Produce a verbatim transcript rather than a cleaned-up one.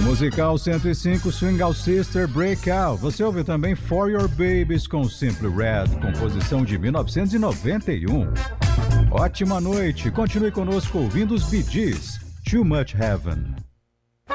Musical cento e cinco, Swing Out Sister, Breakout. Você ouve também For Your Babies com Simply Red, composição de mil novecentos e noventa e um. Ótima noite, continue conosco ouvindo os Bee Gees, Too Much Heaven.